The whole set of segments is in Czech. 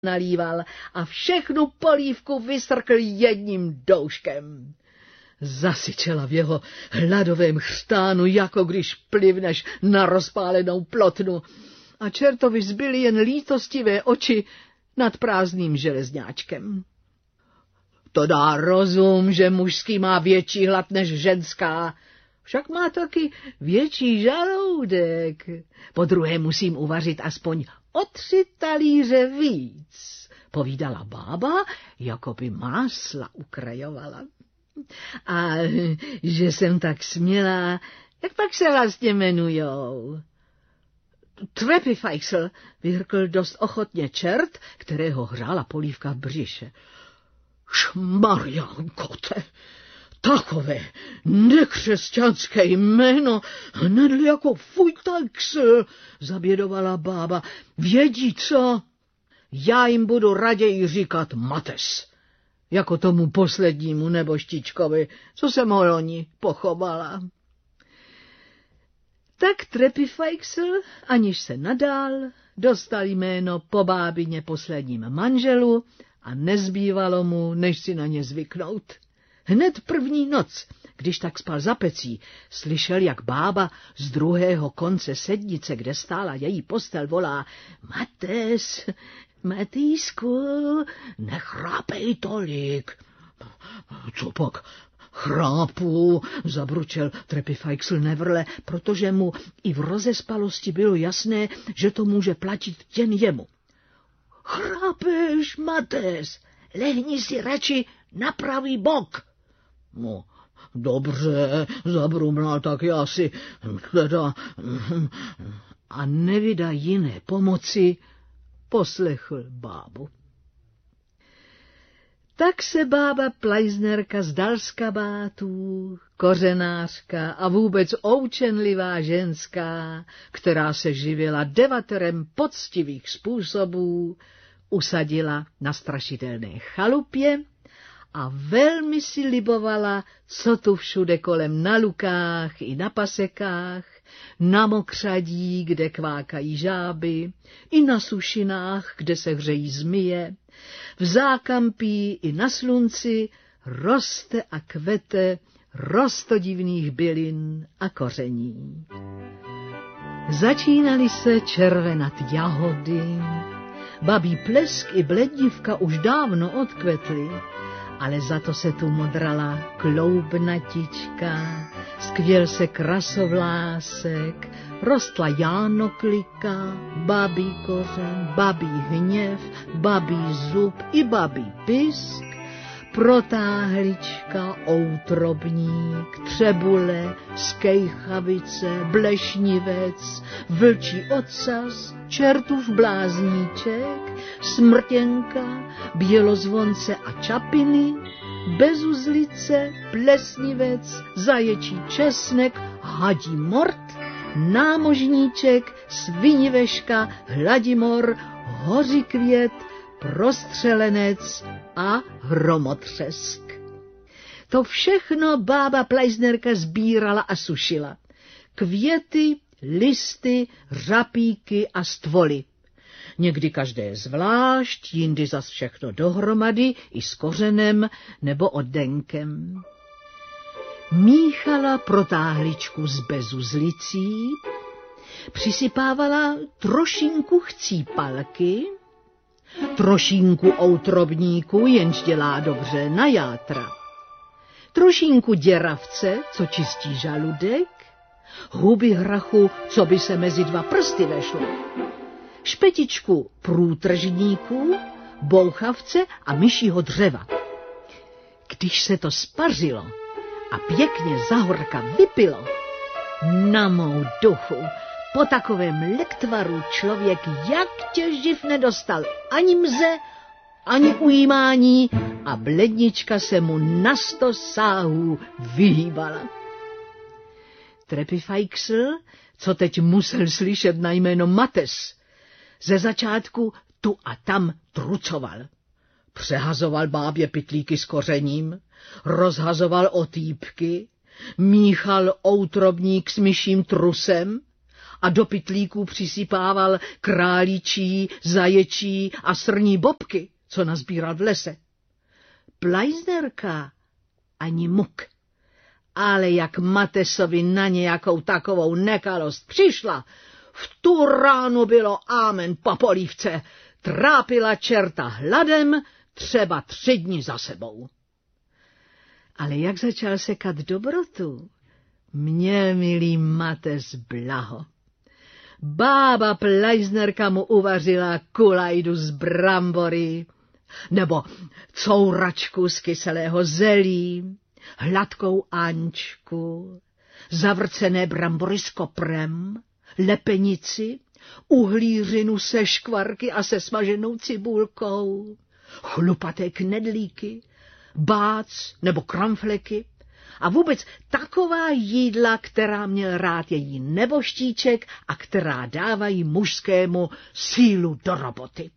nalíval a všechnu polívku vysrkl jedním douškem. Zasyčela v jeho hladovém chřtánu, jako když plivneš na rozpálenou plotnu, a čertovi zbyly jen lítostivé oči nad prázdným železňáčkem. To dá rozum, že mužský má větší hlad než ženská, však má taky větší žaludek. Podruhé musím uvařit aspoň o 3 talíře víc, povídala bába, jako by másla ukrajovala. A že jsem tak smělá, jak pak se vlastně jmenujou? Trepifajsl, vyhrkl dost ochotně čert, kterého hřála polívka v břiše. Šmarjankote, takové nekřesťanské jméno, hned jako Fujtajksl, zabědovala bába. Vědí co? Já jim budu raději říkat Mates, jako tomu poslednímu neboštičkovi, co se ho loni pochovala. Tak Trepifajksl, aniž se nadál, dostal jméno po bábině posledním manželu a nezbývalo mu, než si na ně zvyknout. Hned první noc, když tak spal za pecí, slyšel, jak bába z druhého konce sednice, kde stála její postel, volá: Mates, Matýsku, nechrápej tolik. Co pak? Chrápu, zabručel Trepifajksl nevrle, protože mu i v rozespalosti bylo jasné, že to může platit jen jemu. Chrápeš, Mates, lehni si radši na pravý bok. No, dobře, zabrumlal, tak já si teda... A nevydá jiné pomoci, poslechl bábu. Tak se bába Plajznerka z Dalskabátů, kořenářka a vůbec oučenlivá ženská, která se živila 9 poctivých způsobů, usadila na strašidelné chalupě a velmi si libovala, co tu všude kolem na lukách i na pasekách, na mokřadí, kde kvákají žáby, i na sušinách, kde se hřejí zmije, v zákampí i na slunci roste a kvete rostodivných bylin a koření. Začínaly se červenat jahody, babí plesk i bledivka už dávno odkvetly, ale za to se tu modrala kloubnatička, skvěl se krasovlásek, rostla jánoklika, babí kořen, babí hněv, babí zub i babí pisk, protáhlička, outrobník, třebule, skejchavice, blešnivec, vlčí ocas, čertův blázníček, smrtěnka, bělozvonce a čapiny, bezuzlice, plesnivec, zaječí česnek, hadí mort, námožníček, sviniveška, hladimor, hořikvět, prostřelenec a hromotřesk. To všechno bába Plajznerka sbírala a sušila. Květy, listy, řapíky a stvoly. Někdy každé zvlášť, jindy zas všechno dohromady, i s kořenem nebo oddenkem. Míchala protáhličku s bezuzlicí, přisypávala trošinku chcípalky, trošinku outrobníku, jenž dělá dobře na játra, trošinku děravce, co čistí žaludek, huby hrachu, co by se mezi 2 prsty vešlo, špetičku průtržníku, bouchavce a myšího dřeva. Když se to spařilo a pěkně zahorka vypilo, na mou duchu, po takovém lektvaru člověk jak těživ nedostal ani mze, ani ujímání a blednička se mu na 100 sáhů vyhýbala. Trepifajksl, co teď musel slyšet na jméno Mates, ze začátku tu a tam trucoval. Přehazoval bábě pytlíky s kořením, rozhazoval otýpky, míchal outrobník s myším trusem a do pytlíků přisypával králičí, zaječí a srní bobky, co nazbíral v lese. Pleisnerka ani muk. Ale jak Matesovi na nějakou takovou nekalost přišla, v tu ránu bylo amen po polívce, trápila čerta hladem třeba 3 dny za sebou. Ale jak začal sekat dobrotu, měl milý Mates blaho. Bába Pleisnerka mu uvařila kulajdu z brambory, nebo couračku z kyselého zelí, hladkou ančku, zavrcené brambory s koprem, lepenici, uhlířinu se škvarky a se smaženou cibulkou, chlupaté knedlíky, bác nebo kramfleky a vůbec taková jídla, která měl rád její neboštíček a která dávají mužskému sílu do roboty.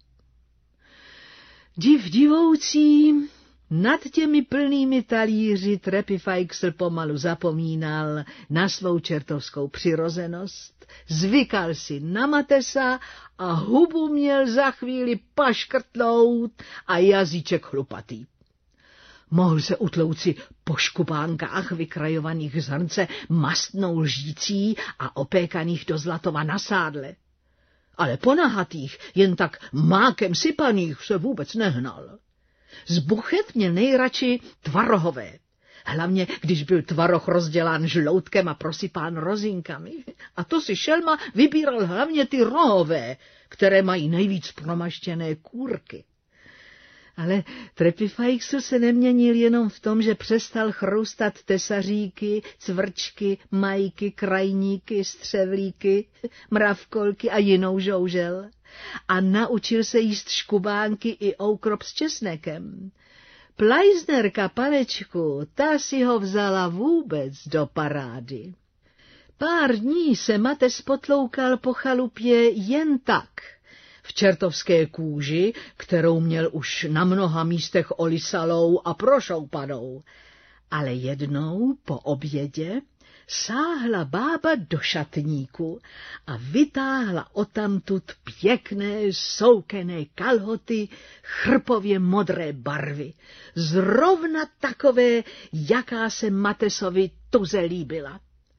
Div divoucí, nad těmi plnými talíři Trepifeixl pomalu zapomínal na svou čertovskou přirozenost, zvykal si na Matesa a hubu měl za chvíli paškrtnout a jazyček chlupatý. Mohl se utlouci po škubánkách vykrajovaných z hrnce mastnou lžící a opékaných do zlatova na sádle. Ale po nahatých, jen tak mákem sypaných se vůbec nehnal. Z buchet měl nejradši tvarohové, hlavně když byl tvaroh rozdělán žloutkem a prosypán rozinkami. A to si šelma vybíral hlavně ty rohové, které mají nejvíc promaštěné kůrky. Ale Trepifeixl se neměnil jenom v tom, že přestal chroustat tesaříky, cvrčky, majky, krajníky, střevlíky, mravkolky a jinou žoužel. A naučil se jíst škubánky i oukrop s česnekem. Pleisnerka panečku, ta si ho vzala vůbec do parády. Pár dní se Mates potloukal po chalupě jen tak, v čertovské kůži, kterou měl už na mnoha místech olisalou a prošoupanou. Ale jednou po obědě sáhla bába do šatníku a vytáhla odtamtud pěkné soukené kalhoty chrpově modré barvy, zrovna takové, jaká se Matesovi tuze líbila.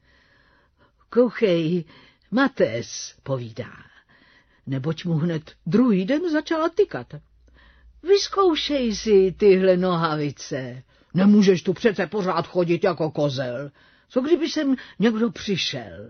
Kouchej, Mates, povídá, neboť mu hned druhý den začala tykat. Vyzkoušej si tyhle nohavice, nemůžeš tu přece pořád chodit jako kozel. Co kdyby sem někdo přišel?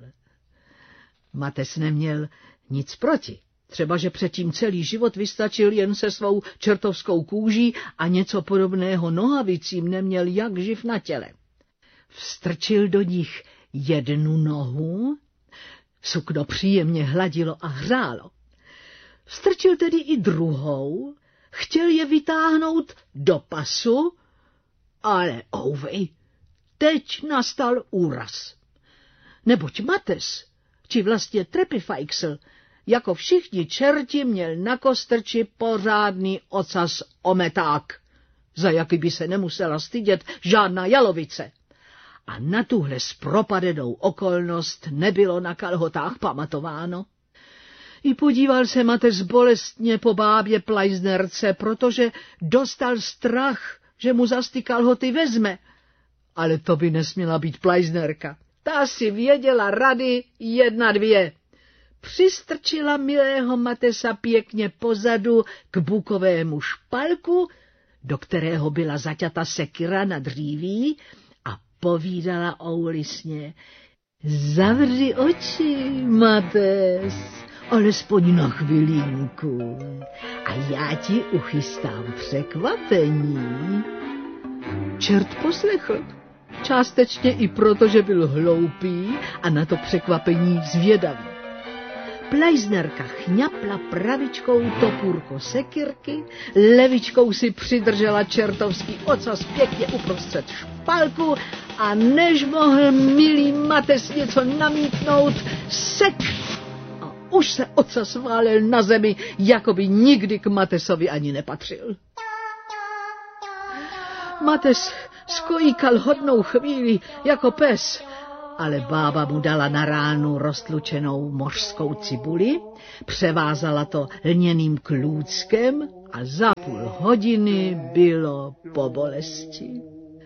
Mates neměl nic proti. Třeba, že předtím celý život vystačil jen se svou čertovskou kůží a něco podobného nohavicím neměl jak živ na těle. Vstrčil do nich jednu nohu, sukno příjemně hladilo a hřálo. Vstrčil tedy i druhou, chtěl je vytáhnout do pasu, ale ouvej, teď nastal úraz. Neboť Mates, či vlastně Trepifeixl, jako všichni čerti měl na kostrči pořádný ocas ometák, za jaký by se nemusela stydět žádná jalovice. A na tuhle zpropadenou okolnost nebylo na kalhotách pamatováno. I podíval se Mates bolestně po bábě Pleisnerce, protože dostal strach, že mu za ty kalhoty vezme. Ale to by nesměla být Pleisnerka. Ta si věděla rady 1, 2. Přistrčila milého Matesa pěkně pozadu k bukovému špalku, do kterého byla zaťata sekira na dříví, a povídala oulisně: Zavři oči, Mates, alespoň na chvilinku, a já ti uchystám překvapení. Čert poslechl, částečně i proto, že byl hloupý a na to překvapení zvědavý. Pleisnerka chňapla pravičkou topůrko sekirky, levičkou si přidržela čertovský ocas pěkně uprostřed špalku a než mohl milý Mates něco namítnout, sek a už se ocas válel na zemi, jako by nikdy k Matesovi ani nepatřil. Mates skojíkal hodnou chvíli jako pes ale bába mu dala na ránu roztlučenou mořskou cibuli, převázala to lněným klůckem a za půl hodiny bylo po bolesti.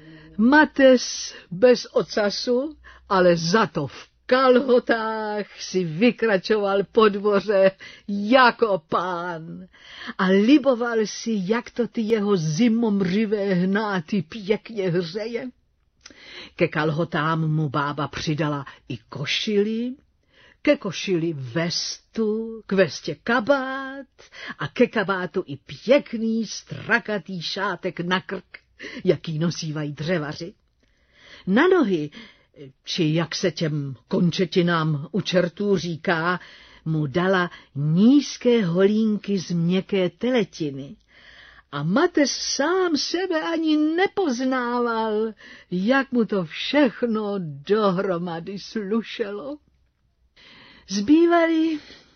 Mates bez ocasu, ale za to v kalhotách si vykračoval po dvoře jako pán a liboval si, jak to ty jeho zimomřivé hnáty pěkně hřeje. Ke kalhotám mu bába přidala i košili, ke košili vestu, k vestě kabát a ke kabátu i pěkný strakatý šátek na krk, jaký nosívají dřevaři. Na nohy, či jak se těm končetinám u čertů říká, mu dala nízké holínky z měkké teletiny. A Mates sám sebe ani nepoznával, jak mu to všechno dohromady slušelo. Zbývaly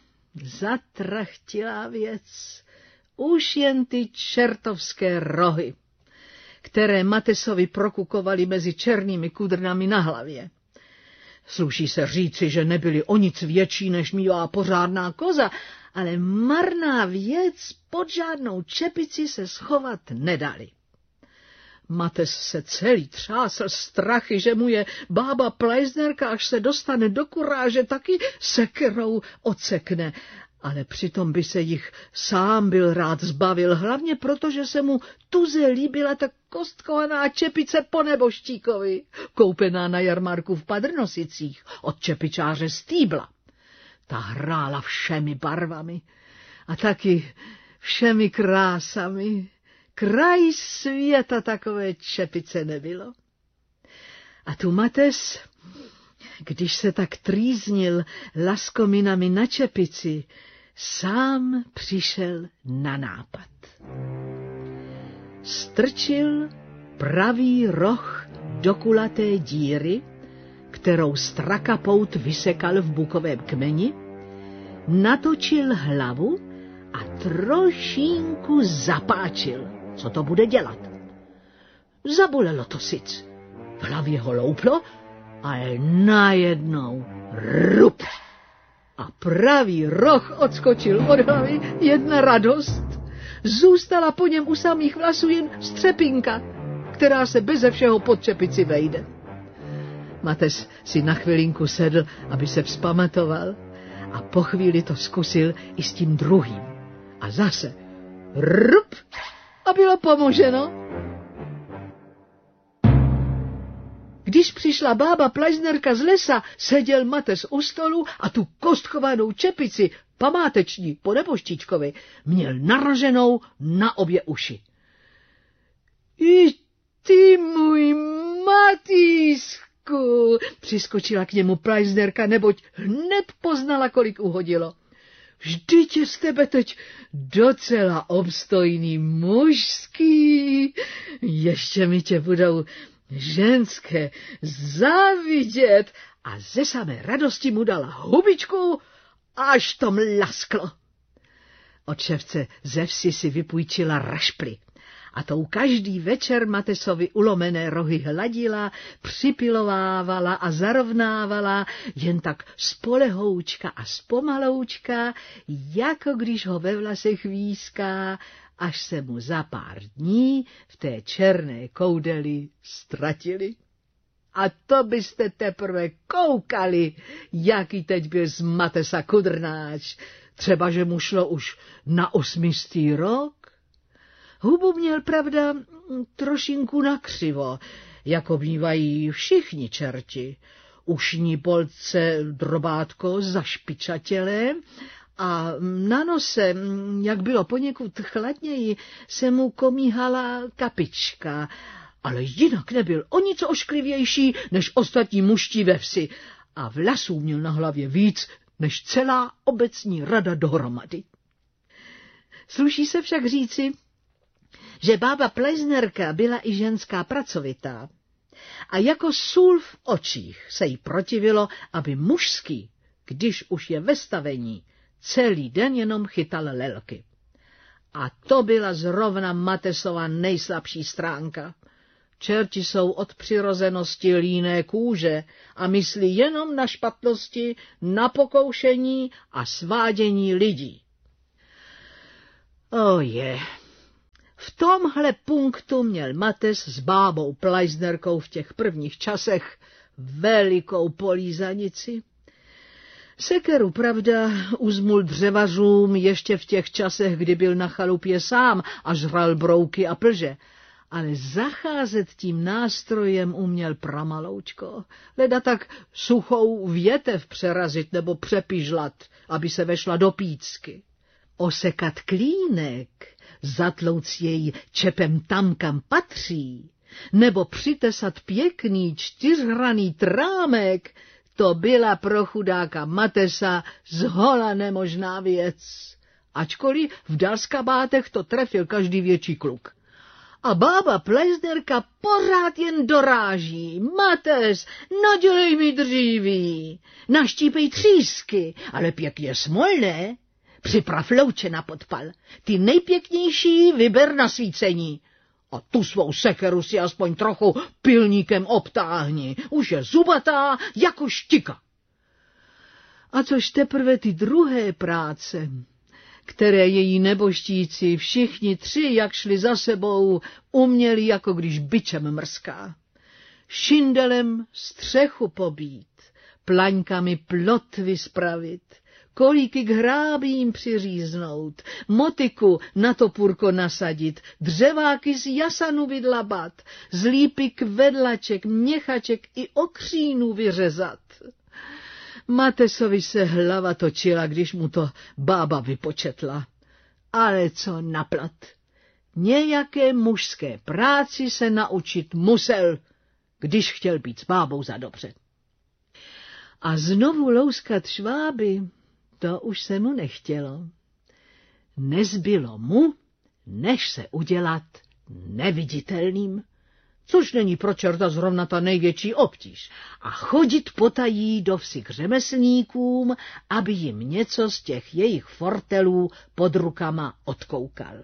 zatrachtilá věc, už jen ty čertovské rohy, které Matesovi prokukovaly mezi černými kudrnami na hlavě. Sluší se říci, že nebyly o nic větší, než mívá pořádná koza, ale marná věc pod žádnou čepici se schovat nedali. Mates se celý třásl strachy, že mu je bába Pleisnerka, až se dostane do kuráže, taky sekerou odsekne, ale přitom by se jich sám byl rád zbavil, hlavně proto, že se mu tuze líbila ta kostkovaná čepice po neboštíkovi, koupená na jarmarku v Padrnosicích od čepičáře Stýbla. Ta hrála všemi barvami a taky všemi krásami. Kraj světa takové čepice nebylo. A tu Mates, když se tak trýznil laskominami na čepici, sám přišel na nápad. Strčil pravý roh do kulaté díry, kterou strakapout vysekal v bukovém kmeni, natočil hlavu a trošinku zapáčil, co to bude dělat. Zabolelo to sic. V hlavě ho louplo, ale najednou rup. A pravý roh odskočil od hlavy, jedna radost. Zůstala po něm u samých vlasů jen střepinka, která se beze všeho pod čepici vejde. Mates si na chvilinku sedl, aby se vzpamatoval, a po chvíli to zkusil i s tím druhým. A zase rup a bylo pomoženo. Když přišla bába Pleisnerka z lesa, seděl Mates u stolu a tu kostkovanou čepici, památeční po neboštíčkovi, měl naraženou na obě uši. I ty, můj Matýsku, přiskočila k němu Pleisnerka, neboť hned poznala, kolik uhodilo. Vždyť je z tebe teď docela obstojný mužský, ještě mi tě budou ženské závidět, a ze samé radosti mu dala hubičku, až to mlasklo. Od ševce ze vsi si vypůjčila rašply a tou každý večer Matesovi ulomené rohy hladila, připilovávala a zarovnávala, jen tak spolehoučka a zpomaloučka, jako když ho ve vlasech výská, až se mu za pár dní v té černé koudeli ztratili. A to byste teprve koukali, jaký teď byl z Matesa kudrnáč. Třeba, že mu šlo už na 8. rok. Hubu měl, pravda, trošinku nakřivo, jako bývají všichni čerti. Ušní polce drobátko zašpičatělé a na nose, jak bylo poněkud chladněji, se mu komíhala kapička, ale jinak nebyl o nic ošklivější než ostatní mužtí ve vsi a vlasů měl na hlavě víc než celá obecní rada dohromady. Sluší se však říci, že bába Pleisnerka byla i ženská pracovitá a jako sůl v očích se jí protivilo, aby mužský, když už je ve stavení, celý den jenom chytal lelky. A to byla zrovna Matesova nejslabší stránka. Čerti jsou od přirozenosti líné kůže a myslí jenom na špatnosti, na pokoušení a svádění lidí. V tomhle punktu měl Mates s bábou Pleisnerkou v těch prvních časech velikou polízanici. Sekeru, pravda, uzmul dřevařům ještě v těch časech, kdy byl na chalupě sám a žral brouky a plže, ale zacházet tím nástrojem uměl pramaloučko, leda tak suchou větev přerazit nebo přepižlat, aby se vešla do pícky. Osekat klínek, zatlouc jej čepem tam, kam patří, nebo přitesat pěkný čtyřhraný trámek, to byla pro chudáka Matesa zhola nemožná věc, ačkoliv v Dalskabátech to trefil každý větší kluk. A bába Pleisnerka pořád jen doráží. Mates, nadělej mi dříví, naštípej třísky, ale pěkně smolné. Připrav louče na podpal, ty nejpěknější vyber na svícení. A tu svou sekeru si aspoň trochu pilníkem obtáhni, už je zubatá jako štika. A což teprve ty druhé práce, které její neboštíci všichni tři, jak šli za sebou, uměli, jako když bičem mrská. Šindelem střechu pobít, plaňkami plotvy spravit, kolíky k hrábím přiříznout, motiku na topůrko nasadit, dřeváky z jasanu vydlabat, z lípy vedlaček, měchaček i okřínu vyřezat. Matesovi se hlava točila, když mu to bába vypočetla. Ale co naplat? Nějaké mužské práci se naučit musel, když chtěl být s bábou za dobře. A znovu louskat šváby, to už se mu nechtělo. Nezbylo mu, než se udělat neviditelným, což není pro čerta zrovna ta největší obtíž, a chodit potají do vsi k řemeslníkům, aby jim něco z těch jejich fortelů pod rukama odkoukal.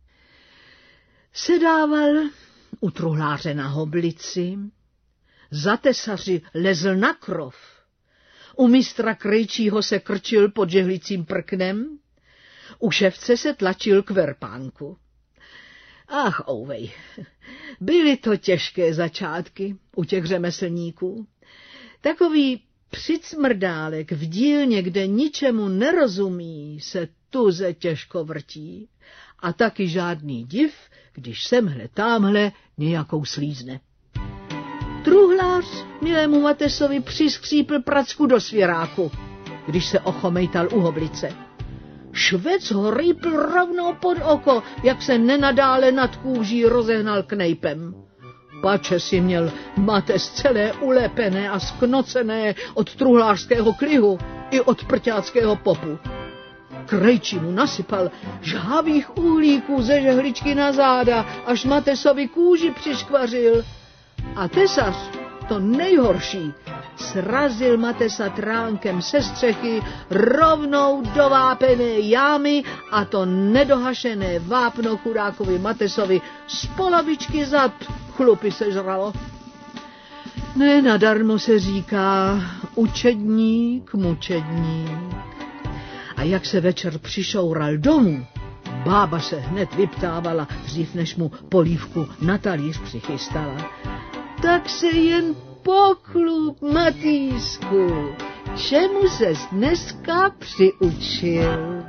Sedával u truhláře na hoblici, za tesaři lezl na krov, u mistra krejčího se krčil pod žehlicím prknem, u ševce se tlačil k verpánku. Ach, ouvej, byly to těžké začátky u těch řemeslníků. Takový přicmrdálek v dílně, kde ničemu nerozumí, se tuze těžko vrtí. A taky žádný div, když semhle támhle nějakou slízne. Truhlář milému Matesovi přiskřípl pracku do svěráku, když se ochomejtal u hoblice. Švec ho rýpl rovnou pod oko, jak se nenadále nad kůží rozehnal knejpem. Pače si měl Mates celé ulepené a sknocené od truhlářského klihu i od prťáckého popu. Krejčí mu nasypal žhavých uhlíků ze žehličky na záda, až Matesovi kůži přiškvařil. A tesař, to nejhorší, srazil Matesa tránkem se střechy rovnou do vápené jámy a to nedohašené vápno chudákovi Matesovi z polovičky zad chlupy sežralo. Nenadarmo se říká učedník, mučedník. A jak se večer přišoural domů, bába se hned vyptávala, dřív než mu polívku na talíř přichystala. Tak se jen pochlup, Matýsku, čemu ses dneska přiučil?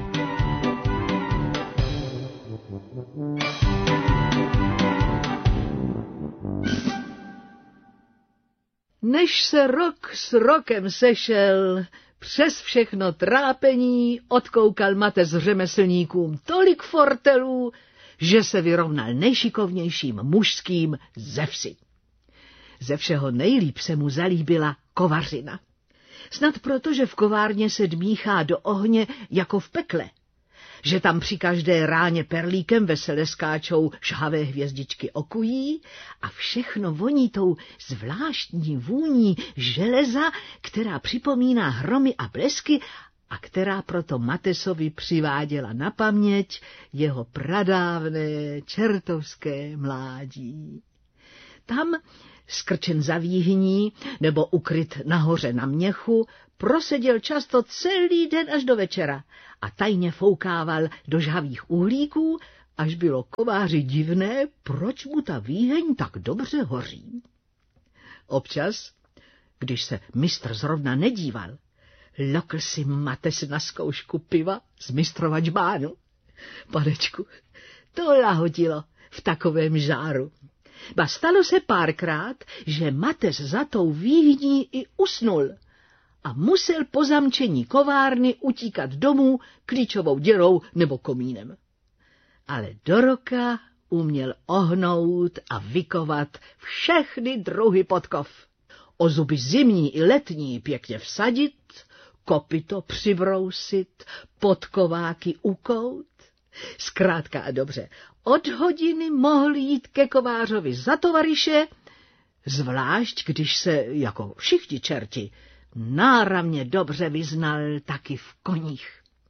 Než se rok s rokem sešel, přes všechno trápení odkoukal Mates řemeslníkům tolik fortelů, že se vyrovnal nejšikovnějším mužským ze vsi. Ze všeho nejlíp se mu zalíbila kovařina. Snad proto, že v kovárně se dmíchá do ohně jako v pekle, že tam při každé ráně perlíkem vesele skáčou žhavé hvězdičky okují a všechno voní tou zvláštní vůní železa, která připomíná hromy a blesky a která proto Matesovi přiváděla na paměť jeho pradávné čertovské mládí. tam, skrčen za výhní nebo ukryt nahoře na měchu, proseděl často celý den až do večera a tajně foukával do žhavých uhlíků, až bylo kováři divné, proč mu ta výheň tak dobře hoří. Občas, když se mistr zrovna nedíval, lokl si Mates na zkoušku piva z mistrova džbánu. Panečku, to lahodilo v takovém žáru. Ba stalo se párkrát, že Mates za tou výhní i usnul a musel po zamčení kovárny utíkat domů klíčovou děrou nebo komínem. Ale do roka uměl ohnout a vykovat všechny druhy podkov. O zuby zimní i letní pěkně vsadit, kopyto přibrousit, podkováky ukout. Zkrátka a dobře, od hodiny mohl jít ke kovářovi za tovaryše, zvlášť když se, jako všichni čerti, náramně dobře vyznal taky v koních.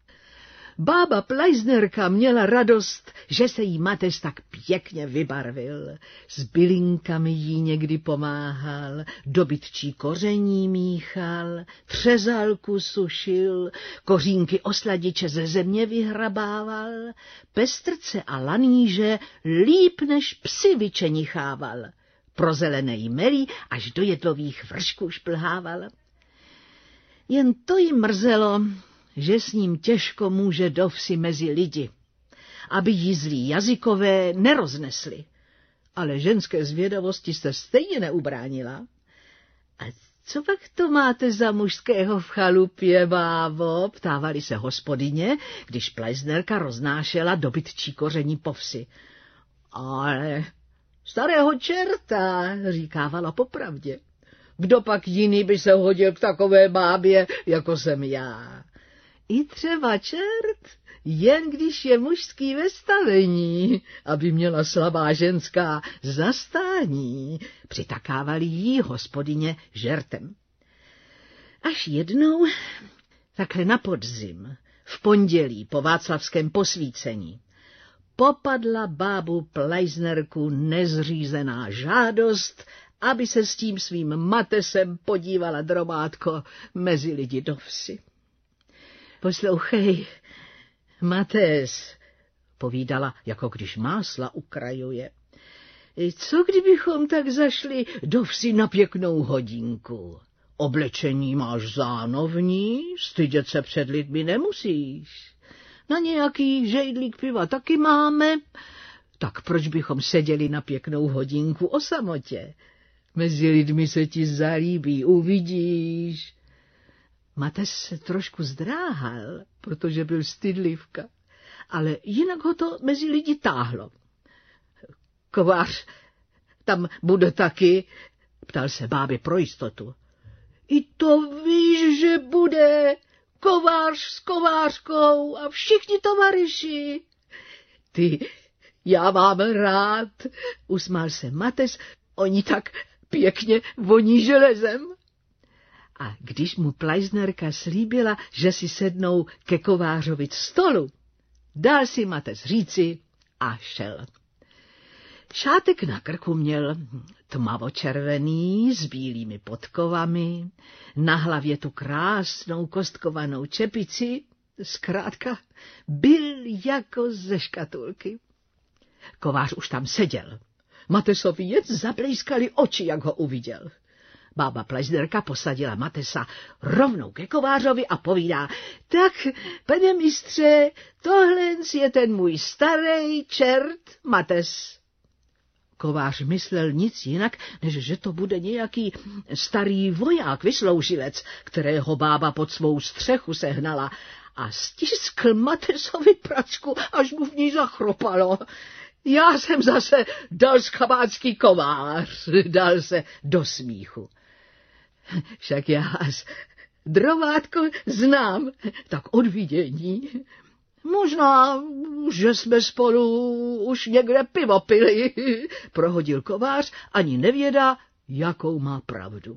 Bába Pleisnerka měla radost, že se jí Mates tak pěkně vybarvil. S bylinkami jí někdy pomáhal, dobytčí koření míchal, třezalku sušil, kořínky osladiče ze země vyhrabával, pestrce a laníže líp než psi vyčenichával, pro zelené jmelí až do jedlových vršků šplhával. Jen to jí mrzelo, že s ním těžko může do vsi mezi lidi, aby jí zlí jazykové neroznesli. Ale ženské zvědavosti se stejně neubránila. A co pak to máte za mužského v chalupě, bábo? Ptávali se hospodyně, když Pleisnerka roznášela dobytčí koření po vsi. Ale starého čerta, říkávala popravdě. Kdo pak jiný by se hodil k takové bábě, jako jsem já? I třeba čert, jen když je mužský ve stavení, aby měla slabá ženská zastání, přitakávali jí hospodyně žertem. Až jednou, takhle na podzim, v pondělí po václavském posvícení, popadla bábu Pleisnerku nezřízená žádost, aby se s tím svým Matesem podívala drobátko mezi lidi do vsi. Poslouchej, Mates, povídala, jako když másla ukrajuje. Co kdybychom tak zašli do vsi na pěknou hodinku? Oblečení máš zánovní, stydět se před lidmi nemusíš. Na nějaký žejdlík piva taky máme, tak proč bychom seděli na pěknou hodinku o samotě? Mezi lidmi se ti zalíbí, uvidíš. Mates se trošku zdráhal, protože byl stydlivka, ale jinak ho to mezi lidi táhlo. Kovář tam bude taky, ptal se báby pro jistotu. I to víš, že bude kovář s kovářkou a všichni tovaryši. Ty, já mám rád, usmál se Mates, oni tak pěkně voní železem. A když mu Pleisnerka slíbila, že si sednou ke kovářovi stolu, dal si Mates říci a šel. Šátek na krku měl tmavočervený s bílými podkovami, na hlavě tu krásnou kostkovanou čepici, zkrátka byl jako ze škatulky. Kovář už tam seděl. Matesovi jen zablejskaly oči, jak ho uviděl. Bába Pleisnerka posadila Matesa rovnou ke kovářovi a povídá, tak, pane mistře, tohle je ten můj starý čert Mates. Kovář myslel nic jinak, než že to bude nějaký starý voják, vysloužilec, kterého bába pod svou střechu sehnala, a stiskl Matesovi pračku, až mu v ní zachropalo. Já jsem zase dalskabácký kovář, dal se do smíchu. Však já drobátko znám, tak od vidění. Možná, že jsme spolu už někde pivo pili, prohodil kovář, ani nevědá, jakou má pravdu.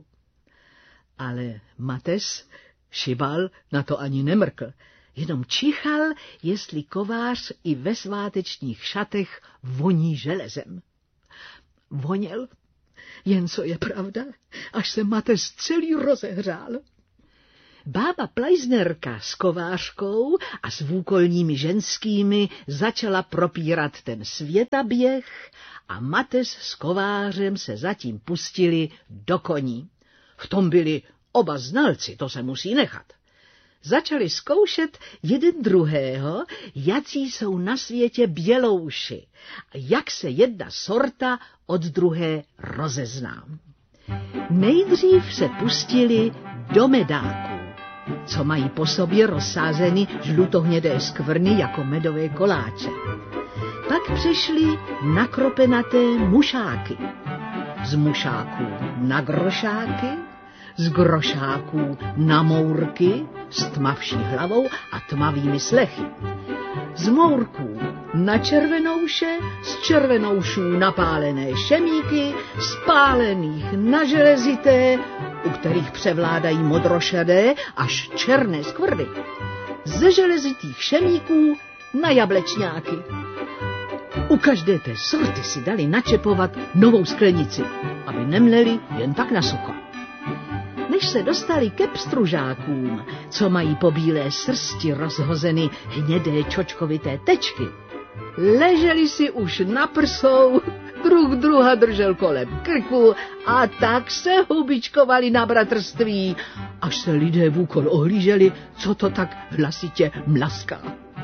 Ale Mates šibal na to ani nemrkl, jenom čichal, jestli kovář i ve svátečních šatech voní železem. Voněl, jen co je pravda, až se Mates celý rozehřál. Bába Plajznerka s kovářkou a s vůkolními ženskými začala propírat ten světaběh a Mates s kovářem se zatím pustili do koní. V tom byli oba znalci, to se musí nechat. Začali zkoušet jeden druhého, jací jsou na světě bělouši a jak se jedna sorta od druhé rozezná. Nejdřív se pustili do medáků, co mají po sobě rozsázeny žlutohnědé skvrny jako medové koláče. Pak přešli na kropenaté mušáky, z mušáků na grošáky, z grošáků na mourky s tmavší hlavou a tmavými slechy, z mourků na červenouše, z červenoušů na pálené šemíky, z pálených na železité, u kterých převládají modrošedé až černé skvrny, ze železitých šemíků na jablečňáky. U každé té sorty si dali načepovat novou sklenici, aby nemleli jen tak na sucho. Než se dostali ke pstružákům, co mají po bílé srsti rozhozeny hnědé čočkovité tečky, leželi si už na prsou, druh druha držel kolem krku a tak se hubičkovali na bratrství, až se lidé vůkol ohlíželi, co to tak hlasitě mlaská.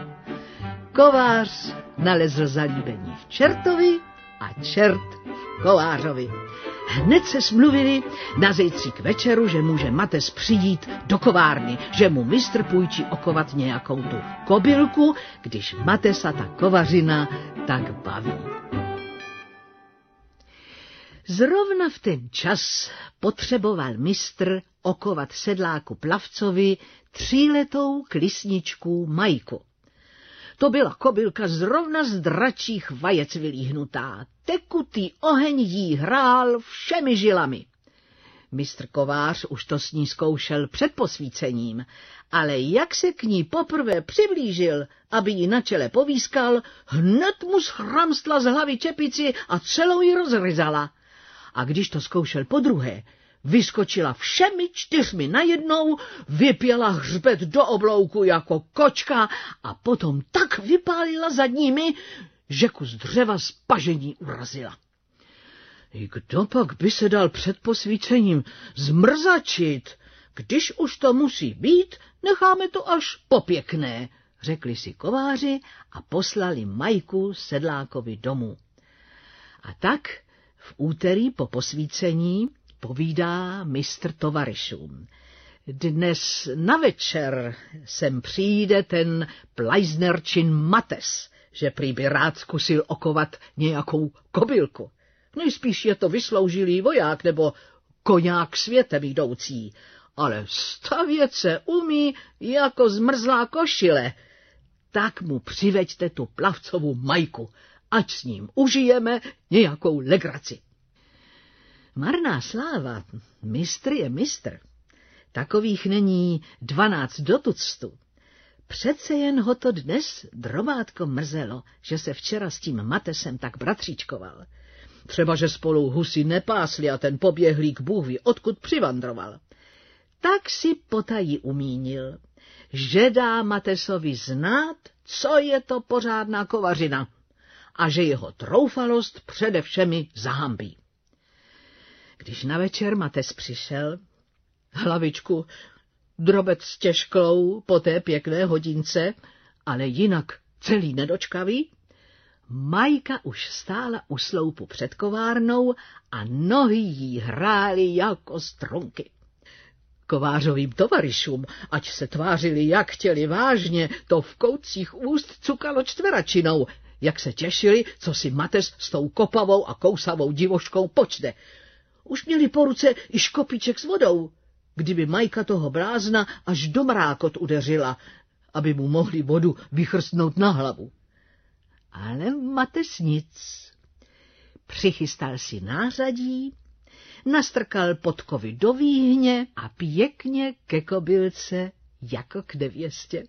Kovář nalezl zalíbení v čertovi a čert v kovářovi. Hned se smluvili na zítří k večeru, že může Mates přijít do kovárny, že mu mistr půjčí okovat nějakou tu kobylku, když Matesa ta kovařina tak baví. Zrovna v ten čas potřeboval mistr okovat sedláku Plavcovi 3letou klisničku Majku. To byla kobylka zrovna z dračích vajec vylíhnutá. Tekutý oheň jí hrál všemi žilami. Mistr kovář už to s ní zkoušel před posvícením, ale jak se k ní poprvé přiblížil, aby ji na čele povískal, hned mu schramstla z hlavy čepici a celou ji rozryzala. A když to zkoušel podruhé, vyskočila všemi 4 najednou, vypěla hřbet do oblouku jako kočka a potom tak vypálila zadními, že kus dřeva z pažení urazila. I kdo pak by se dal před posvícením zmrzačit? Když už to musí být, necháme to až popěkné, řekli si kováři a poslali Majku sedlákovi domů. A tak v úterý po posvícení povídá mistr tovaryšům. Dnes na večer sem přijde ten Plajznerčin Mates, že prý by rád zkusil okovat nějakou kobylku. Nejspíš je to vysloužilý voják nebo koňák světem jdoucí, ale stavět se umí jako zmrzlá košile. Tak mu přiveďte tu Plavcovu Majku, ať s ním užijeme nějakou legraci. Marná sláva, mistr je mistr. Takových není 12 do tuctu. Přece jen ho to dnes drobátko mrzelo, že se včera s tím Matesem tak bratříčkoval. Třeba, že spolu husy nepásli a ten poběhlík Bůh ví, odkud přivandroval. Tak si potají umínil, že dá Matesovi znát, co je to pořádná kovařina a že jeho troufalost přede všemi zahambí. Když na večer Mates přišel, hlavičku drobec stěžklou po té pěkné hodince, ale jinak celý nedočkavý, Majka už stála u sloupu před kovárnou a nohy jí hrály jako strunky. Kovářovým tovaryšům, ať se tvářili jak chtěli vážně, to v koutcích úst cukalo čtveračinou, jak se těšili, co si Mates s tou kopavou a kousavou divoškou počne. Už měli po ruce i škopíček s vodou, kdyby Majka toho blázna až do mrákot udeřila, aby mu mohli vodu vychrstnout na hlavu. Ale Mates nic. Přichystal si nářadí, nastrkal podkovy do výhně a pěkně ke kobylce jako k nevěstě.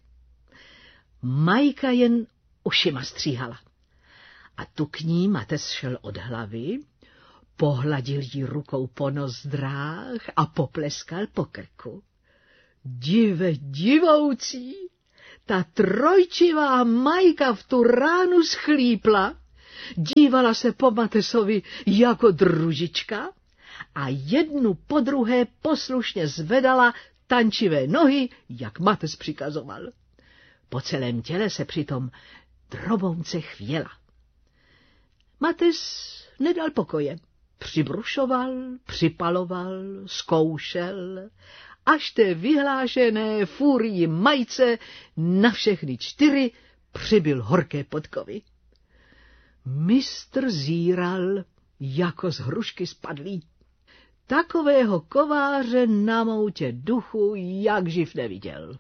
Majka jen ušima stříhala. A tu k ní Mates šel od hlavy, pohladil jí rukou po nozdrách a popleskal po krku. Dive divoucí, ta trojčivá Majka v tu ránu schlípla, dívala se po Matesovi jako družička a jednu po druhé poslušně zvedala tančivé nohy, jak Mates přikazoval. Po celém těle se přitom drobounce chvěla. Mates nedal pokoje. Přibrušoval, připaloval, zkoušel, až té vyhlášené fúrii Majce na všechny 4 přibyl horké podkovy. Mistr zíral jako z hrušky spadlý. Takového kováře na moutě duchu jak živ neviděl.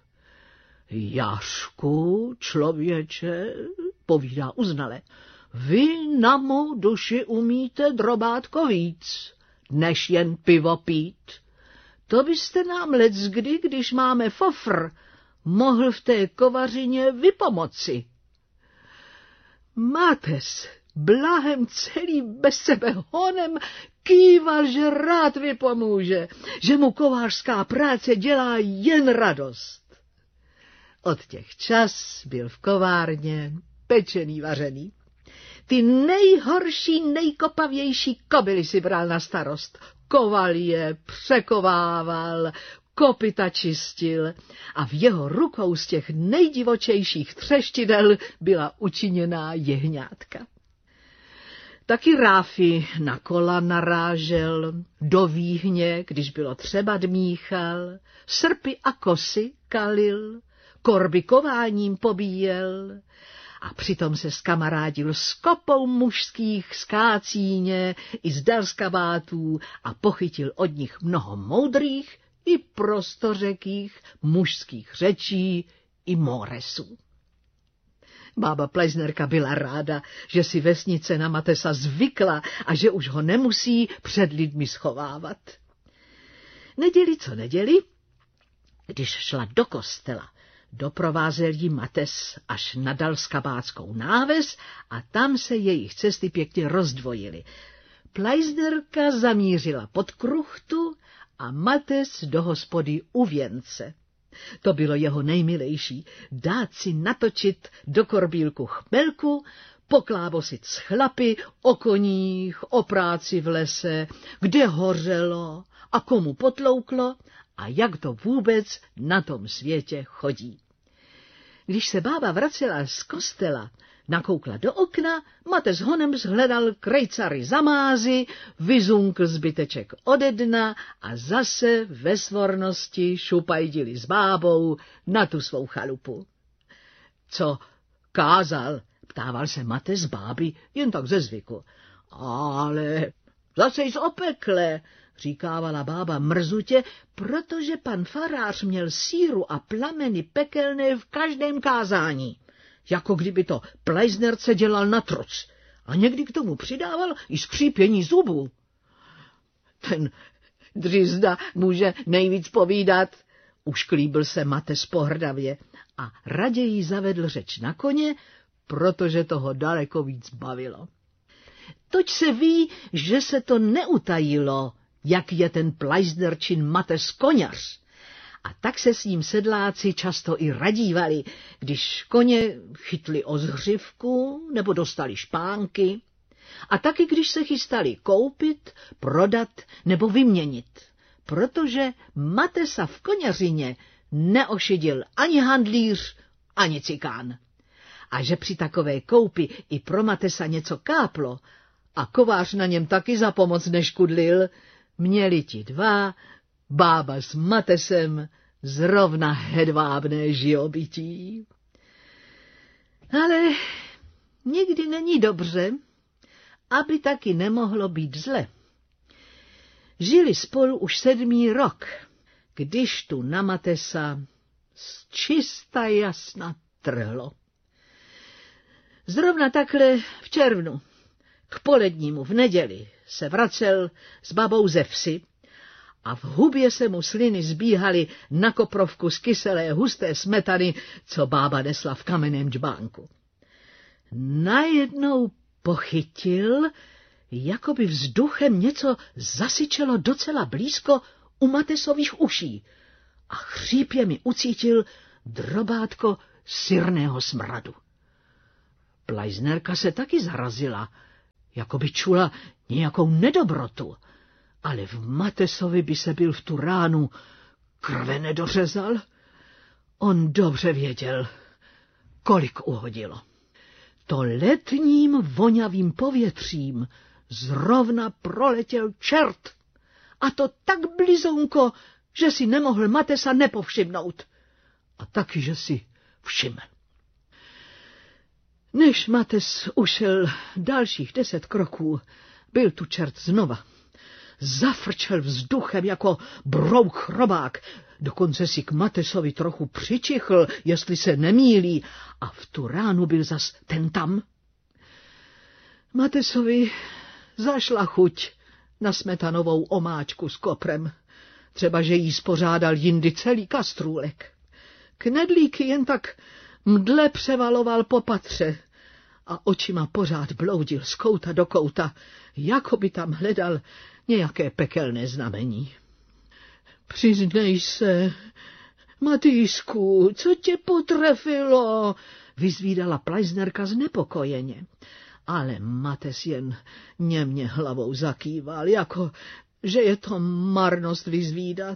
Jašku, člověče, povídá uznale, vy na mou duši umíte drobátko víc, než jen pivo pít. To byste nám leckdy, když máme fofr, mohl v té kovařině vypomoci. Mates blahem celý bez sebe honem kýval, že rád vypomůže, že mu kovářská práce dělá jen radost. Od těch čas byl v kovárně pečený, vařený. Ty nejhorší, nejkopavější kobily si bral na starost. Koval je, překovával, kopyta čistil a v jeho rukou z těch nejdivočejších třeštidel byla učiněná jehňátka. Taky ráfy na kola narážel, do výhně, když bylo třeba, dmíchal, srpy a kosy kalil, korby kováním pobíjel a přitom se skamarádil s kopou mužských z Kácíně i z Dalskabátů a pochytil od nich mnoho moudrých i prostořekých mužských řečí i móresů. Bába Pleisnerka byla ráda, že si vesnice na Matesa zvykla a že už ho nemusí před lidmi schovávat. Neděli co neděli, když šla do kostela, doprovázel jí Mates až na Dalskabátskou náves a tam se jejich cesty pěkně rozdvojily. Pleisnerka zamířila pod kruchtu a Mates do hospody u věnce. To bylo jeho nejmilejší, dát si natočit do korbílku chmelku, poklábosit s chlapy o koních, o práci v lese, kde hořelo a komu potlouklo a jak to vůbec na tom světě chodí. Když se bába vracela z kostela, nakoukla do okna, Mates honem zhledal krejcary za mázy, vyzunkl zbyteček ode dna a zase ve svornosti šupajdili s bábou na tu svou chalupu. Co kázal, ptával se Mates báby jen tak ze zvyku. Ale zase z opekle, říkávala bába mrzutě, protože pan farář měl síru a plameny pekelné v každém kázání. Jako kdyby to Pleisnerce dělal na truc a někdy k tomu přidával i skřípění zubů. Ten dřizda může nejvíc povídat, ušklíbil se Mates pohrdavě a raději zavedl řeč na koně, protože toho daleko víc bavilo. Toť se ví, že se to neutajilo, jak je ten Pleisnerčin Mates koňař. A tak se s ním sedláci často i radívali, když koně chytli o zhřivku nebo dostali špánky. A taky když se chystali koupit, prodat nebo vyměnit, protože Matesa v koněřině neošidil ani handlíř, ani cikán. A že při takové koupi i pro Matesa něco káplo a kovář na něm taky za pomoc neškudlil, měli ti dva, bába s Matesem, zrovna hedvábné živobytí. Ale nikdy není dobře, aby taky nemohlo být zle. Žili spolu už 7. rok, když tu na Matesa z čista jasna trhlo. Zrovna takhle v červnu, k polednímu v neděli, se vracel s babou ze vsi a v hubě se mu sliny zbíhaly na koprovku z kyselé husté smetany, co bába nesla v kamenném džbánku. Najednou pochytil, Jakoby vzduchem něco zasyčelo docela blízko u Matesových uší a chřípě mi ucítil drobátko syrného smradu. Pleisnerka se taky zarazila, jakoby čula nějakou nedobrotu, ale v Matesovi by se byl v tu ránu krve nedořezal. On dobře věděl, kolik uhodilo. To letním vonavým povětřím zrovna proletěl čert, a to tak blizonko, že si nemohl Matesa nepovšimnout. A taky, že si všiml. Než Mates ušel dalších 10 kroků, byl tu čert znova. Zafrčel vzduchem jako brouk chrobák, dokonce si k Matesovi trochu přičichl, jestli se nemýlí, a v tu ránu byl zas ten tam. Matesovi zašla chuť na smetanovou omáčku s koprem, třeba že jí spořádal jindy celý kastrůlek. Knedlíky jen tak mdle převaloval po patře a očima pořád bloudil z kouta do kouta, jako by tam hledal nějaké pekelné znamení. Přiznej se, Matýsku, co tě potrefilo? Vyzvídala Pleisnerka znepokojeně. Ale Mates jen němě hlavou zakýval, jako že je to marnost vyzvídat.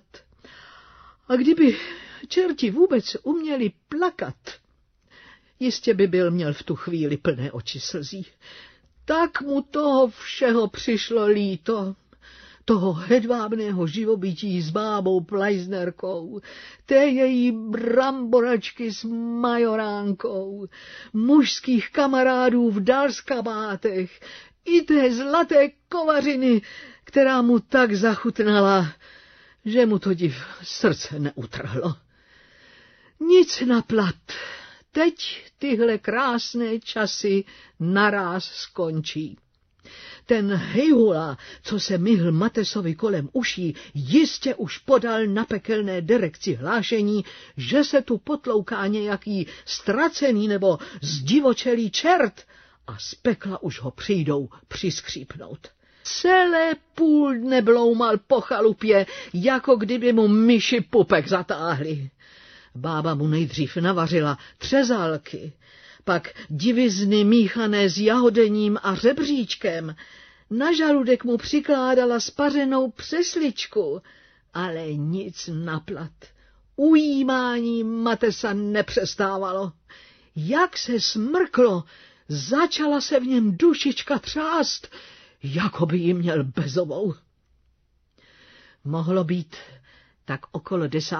A kdyby čerti vůbec uměli plakat, jistě by byl měl v tu chvíli plné oči slzí. Tak mu toho všeho přišlo líto, toho hedvábného živobytí s bábou Pleisnerkou, té její bramboračky s majoránkou, mužských kamarádů v dalskabátech i té zlaté kovařiny, která mu tak zachutnala, že mu to div srdce neutrhlo. Nic na plat. Teď tyhle krásné časy naráz skončí. Ten hejhula, co se myhl Matesovi kolem uší, jistě už podal na pekelné direkci hlášení, že se tu potlouká nějaký ztracený nebo zdivočelý čert a z pekla už ho přijdou přiskřípnout. Celé půl dne bloumal po chalupě, jako kdyby mu myši pupek zatáhli. Bába mu nejdřív navařila třezálky, pak divizny míchané s jahodením a řebříčkem. Na žaludek mu přikládala spařenou přesličku, ale nic na plat. Ujímání Matesa nepřestávalo. Jak se smrklo, začala se v něm dušička třást, jako by ji měl bezovou. Mohlo být tak okolo 10,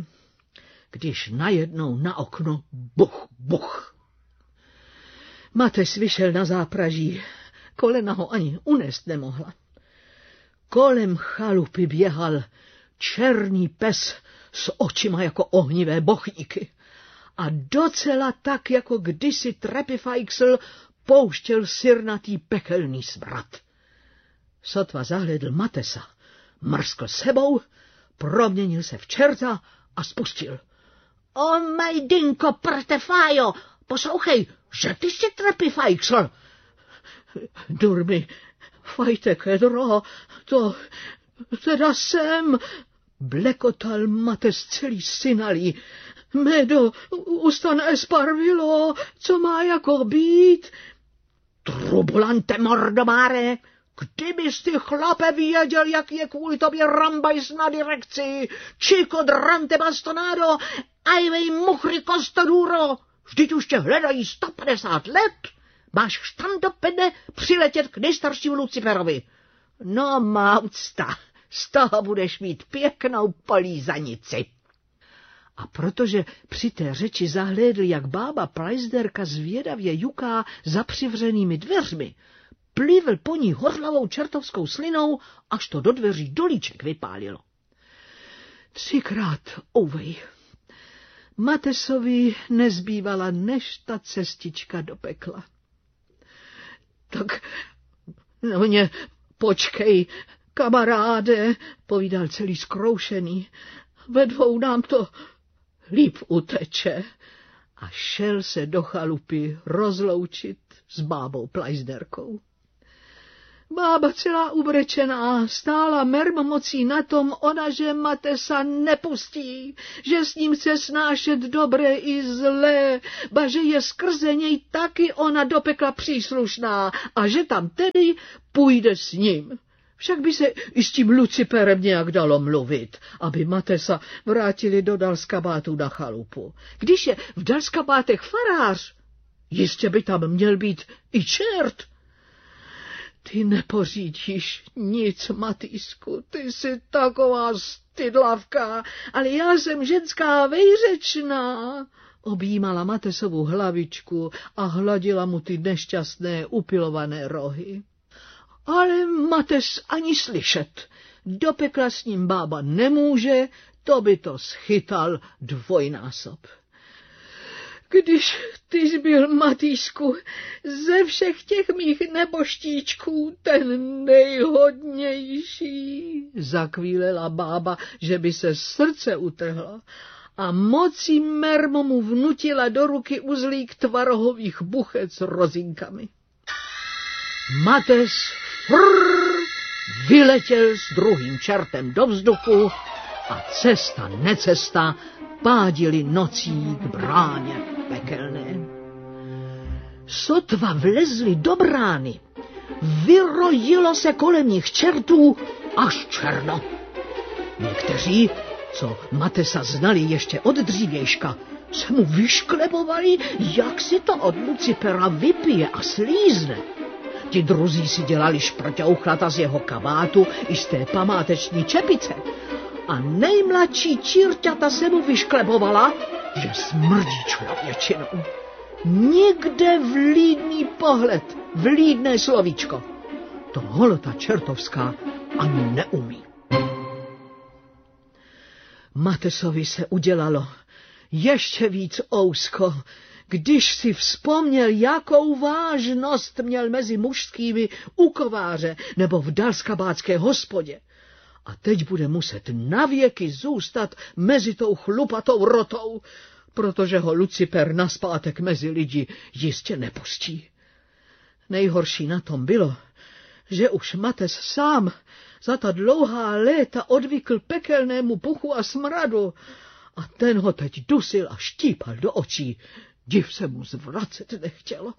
když najednou na okno buch, buch. Mates vyšel na zápraží, kolena ho ani unést nemohla. Kolem chalupy běhal černý pes s očima jako ohnivé bochníky a docela tak, jako kdysi Trepifajksl pouštěl syrnatý pekelný smrad. Sotva zahledl Matesa, mrskl sebou, proměnil se v čerta a spustil. O majdinko, prtefájo, poslouchej, že ty jsi Trepifajksl. Durmi, fajte kedro, to teda jsem, blekotal Mates celý synalý. Medo, ustan esparvilo, co má jako být? Trubulante mordomáre, kdybys ty chlape věděl, jak je kvůli tobě rambajs na direkci, chico drante bastonado, ajvej muchry kostoduro, vždyť už tě hledají 150 let, máš štandopede přiletět k nejstaršímu Luciferovi. No má úcta, z toho budeš mít pěknou polízanici. A protože při té řeči zahlédl, jak bába Pleisnerka zvědavě juká za přivřenými dveřmi, plivl po ní hořlavou čertovskou slinou, až to do dveří dolíček vypálilo. 3krát ouvej. Matesovi nezbývala než ta cestička do pekla. Tak na mě počkej, kamaráde, povídal celý zkroušený. Ve dvou nám to líp uteče. A šel se do chalupy rozloučit s bábou Pleisnerkou. Bába celá ubrečená stála mermomocí na tom, ona, že Matesa nepustí, že s ním chce snášet dobré i zlé, ba že je skrze něj taky ona do pekla příslušná a že tam tedy půjde s ním. Však by se i s tím Luciperem nějak dalo mluvit, aby Matesa vrátili do Dalskabátu na chalupu. Když je v Dalskabátech farář, jistě by tam měl být i čert. Ty nepořídíš nic, Matýsku, ty jsi taková stydlavka, ale já jsem ženská vejřečná. Objímala Matesovu hlavičku a hladila mu ty nešťastné upilované rohy. Ale Mates ani slyšet. Do pekla s ním bába nemůže, to by to schytal dvojnásob. Když ty jsi byl, Matýsku, ze všech těch mých neboštíčků ten nejhodnější, zakvílela bába, že by se srdce utrhla a mocí mermo mu vnutila do ruky uzlík tvarohových buchet s rozinkami. Mates vyletěl s druhým čertem do vzduchu a cesta necesta pádili nocí k bráně pekelné. Sotva vlezli do brány, vyrojilo se kolem nich čertů až černo. Někteří, co Matesa znali ještě od dřívějška, se mu vyšklebovali, jak si to od Lucipera vypije a slízne. Ti druzí si dělali šprťouchlata z jeho kabátu i z té památeční čepice. A nejmladší čírťata se mu vyšklebovala, že smrdí člověčinou. Nikde vlídný pohled, vlídné slovíčko. To holota čertovská ani neumí. Matesovi se udělalo ještě víc ousko, když si vzpomněl, jakou vážnost měl mezi mužskými u kováře nebo v dalskabátské hospodě. A teď bude muset navěky zůstat mezi tou chlupatou rotou, protože ho Luciper naspátek mezi lidi jistě nepustí. Nejhorší na tom bylo, že už Mates sám za ta dlouhá léta odvykl pekelnému puchu a smradu a ten ho teď dusil a štípal do očí. Div se mu zvracet nechtělo.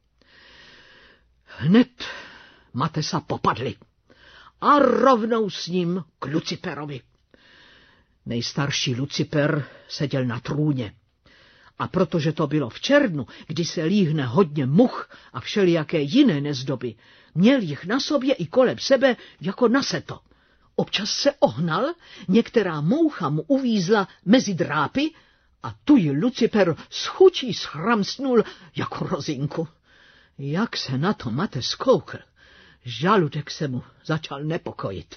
Hned Matesa popadli a rovnou s ním k Luciperovi. Nejstarší Luciper seděl na trůně. A protože to bylo v červnu, kdy se líhne hodně much a všelijaké jiné nezdoby, měl jich na sobě i kolem sebe jako na seto. Občas se ohnal, některá moucha mu uvízla mezi drápy a tu ji Luciper s chučí schramstnul jako rozinku. Jak se na to Mates koukl, žaludek se mu začal nepokojit.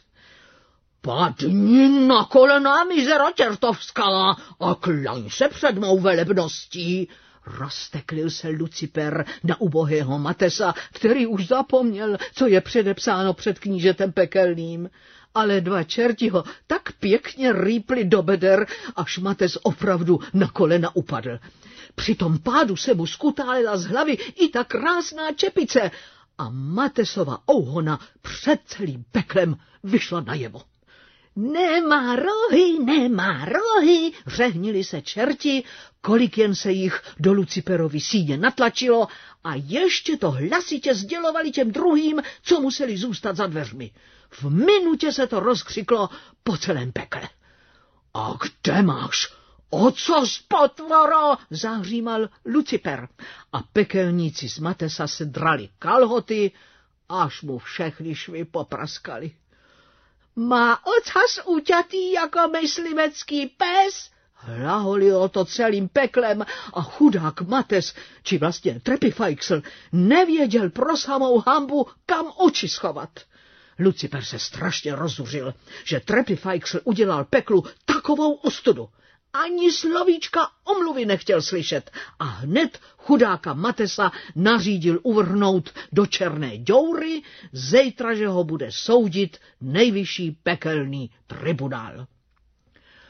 Padni na kolena, mizera čertovská, a klaň se před mou velebností, rozteklil se Luciper na ubohého Matesa, který už zapomněl, co je předepsáno před knížetem pekelným. Ale dva čerti ho tak pěkně rýpli do beder, až Mates opravdu na kolena upadl. Při tom pádu se mu skutálela z hlavy i ta krásná čepice a Matesova ouhona před celým peklem vyšla najevo. Nemá rohy, řehnili se čerti, kolik jen se jich do Luciperovy síně natlačilo a ještě to hlasitě sdělovali těm druhým, co museli zůstat za dveřmi. V minutě se to rozkřiklo po celém pekle. A kde máš? Ocos, potvoro, zahřímal Luciper a pekelníci z Matesa se drali kalhoty, až mu všechny švy popraskali. Má ocas uťatý jako myslivecký pes, hlaholilo to celým peklem a chudák Mates, či vlastně Trepifajksl, nevěděl pro samou hanbu, kam oči schovat. Luciper se strašně rozuřil, že Trepifajksl udělal peklu takovou ostudu. Ani slovíčka omluvy nechtěl slyšet a hned chudáka Matesa nařídil uvrhnout do černé děury, zítra, že ho bude soudit nejvyšší pekelný tribunál.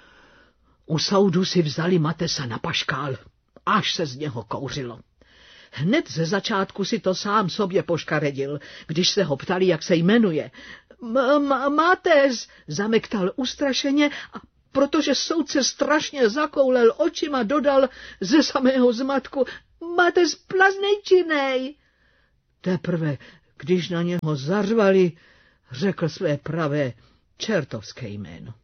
U soudu si vzali Matesa na paškál, až se z něho kouřilo. hned ze začátku si to sám sobě poškaredil, když se ho ptali, jak se jmenuje. Mates, zamektal ustrašeně a protože soudce strašně zakoulel očima, dodal ze samého zmatku: Mates Plaznejčinej. Teprve, když na něho zařvali, řekl své pravé čertovské jméno.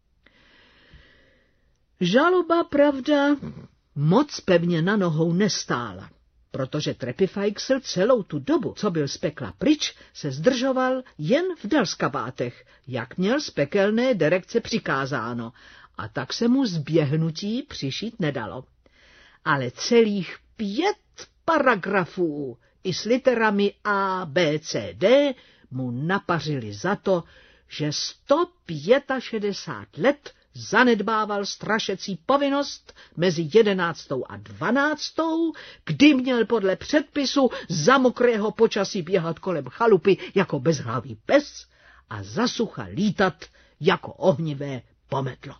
Žaloba, pravda, moc pevně na nohou nestála, protože Trepifajksl celou tu dobu, co byl z pekla pryč, se zdržoval jen v dalskabátech, jak měl z pekelné direkce přikázáno, a tak se mu zběhnutí přišít nedalo. Ale celých 5 paragrafů i s literami A, B, C, D mu napařili za to, že 165 let zanedbával strašecí povinnost mezi 11. a 12., kdy měl podle předpisu za mokrého počasí běhat kolem chalupy jako bezhlavý pes a za sucha lítat jako ohnivé pomedlo.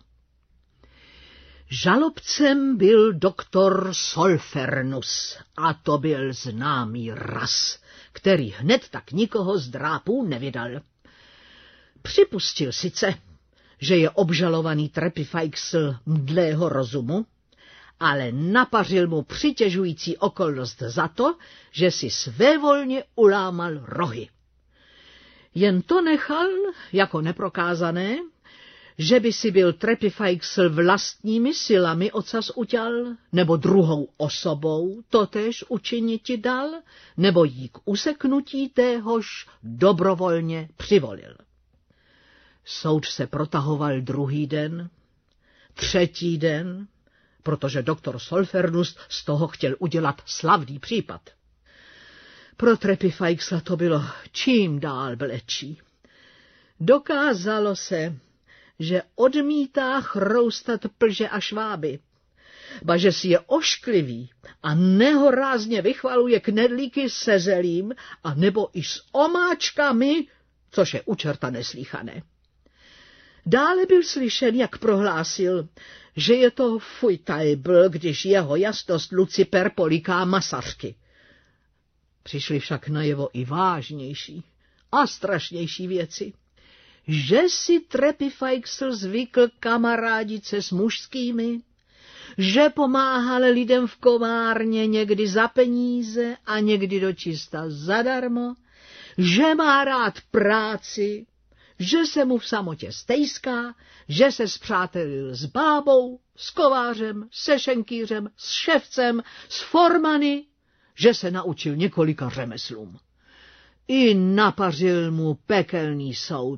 Žalobcem byl doktor Solfernus, a to byl známý ras, který hned tak nikoho z drápů nevydal. Připustil sice, že je obžalovaný Trepifajksl mdlého rozumu, ale napařil mu přitěžující okolnost za to, že si svévolně ulámal rohy. Jen to nechal jako neprokázané, že by si byl Trepifajksl vlastními silami ocas uťal, nebo druhou osobou totéž učiniti dal, nebo jí k useknutí téhož dobrovolně přivolil. Soud se protahoval 2. den, 3. den, protože doktor Solfernus z toho chtěl udělat slavný případ. Pro Trepifajksla to bylo čím dál vlečí. Dokázalo se, že odmítá chroustat plže a šváby, ba že si je ošklivý a nehorázně vychvaluje knedlíky se zelím a nebo i s omáčkami, což je u čerta neslíchané. Dále byl slyšen, jak prohlásil, že je to fujtajbl, když jeho jasnost Luciper poliká masařky. Přišly však najevo i vážnější a strašnější věci. Že si Trepifajksl zvykl kamarádit se s mužskými, že pomáhal lidem v kovárně někdy za peníze a někdy dočista zadarmo, že má rád práci, že se mu v samotě stejská, že se spřátelil s bábou, s kovářem, se šenkýřem, s ševcem, s formany, že se naučil několika řemeslům. I napařil mu pekelný soud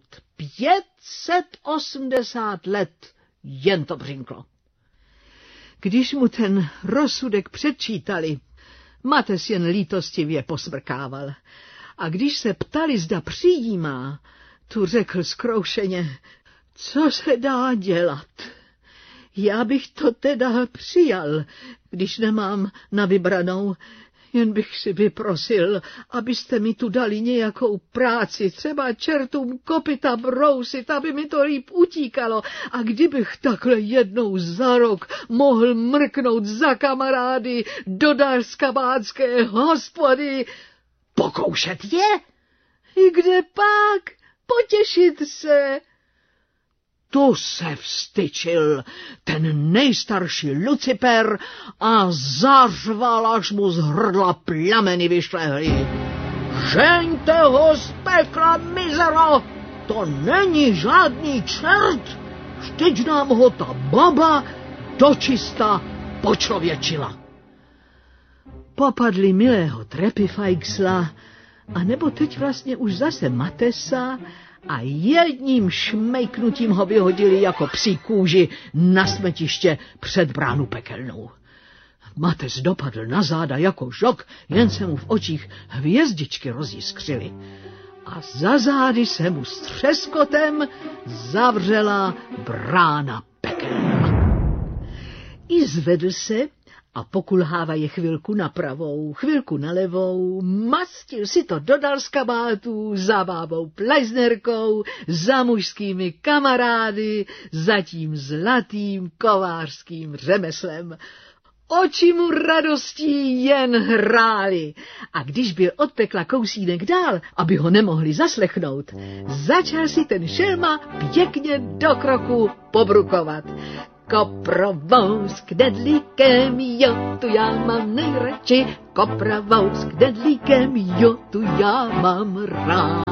580 let, jen to břinklo. Když mu ten rozsudek předčítali, Mates jen lítostivě posmrkával, a když se ptali, zda přijímá, tu řekl zkroušeně: co se dá dělat? Já bych to teda přijal, když nemám na vybranou, jen bych si vyprosil, abyste mi tu dali nějakou práci, třeba čertům kopyta brousit, aby mi to líp utíkalo, a kdybych takhle jednou za rok mohl mrknout za kamarády do dalskabátské hospody. Pokoušet je? I kde pak? Potěšit se. Tu se vstyčil ten nejstarší Luciper a zařval, až mu z hrdla plameny vyšlehly. Žeňte ho z pekla, mizero! To není žádný čert! Vždyť nám ho ta baba dočista počlověčila. Popadli milého Trepifajksla, a nebo teď vlastně už zase Matesa, a jedním šmejknutím ho vyhodili jako psí kůži na smetiště před bránu pekelnou. Mates dopadl na záda jako žok, jen se mu v očích hvězdičky rozjiskřily. A za zády se mu s třeskotem zavřela brána pekelná. I zvedl se a pokulháva je chvilku na pravou, chvilku na levou, mastil si to do dalskabátů za bábou Plejznerkou, za mužskými kamarády, za tím zlatým kovářským řemeslem. oči mu radostí jen hrály. A když byl od pekla kousínek dál, aby ho nemohli zaslechnout, začal si ten šelma pěkně do kroku pobrukovat. Koprovou s knedlíkem, jo, tu já mám nejradši, koprovou s knedlíkem, jo, tu já mám rád.